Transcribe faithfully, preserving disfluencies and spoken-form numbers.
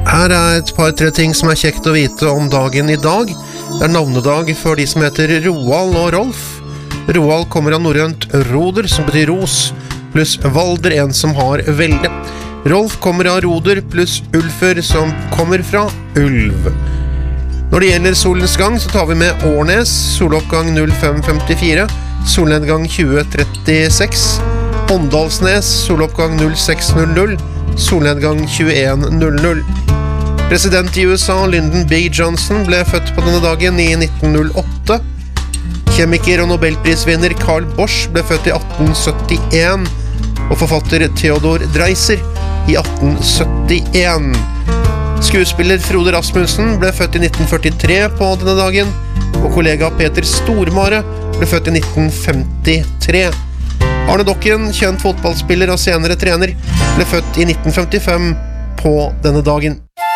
Her er et par-tre ting som er kjekt å vite om dagen i dag. Det er navnedag for de som heter Roald og Rolf. Roald kommer av norrønt roder, som betyr ros, pluss valder, en som har velde. Rolf kommer av roder, pluss ulfer, som kommer fra ulv. Når det gjelder solens gang, så tar vi med Årnes, soloppgang null fem femtifire, solnedgang tjue trettiseks, Åndalsnes, soloppgang null seks null null, solnedgang tjueen null null. President i U S A, Lyndon B. Johnson, ble født på denne dagen i nitten null åtte. Kjemiker og Nobelprisvinner Carl Bosch ble født i atten syttien, og forfatter Theodor Dreiser i atten syttien. Skuespiller Frode Rasmussen ble født i nitten førtitre på denne dagen, og kollega Peter Stormare ble født i nitten femtitre. Arne Dokken, kjent fotballspiller og senere trener, ble født i nitten femtifem på denne dagen.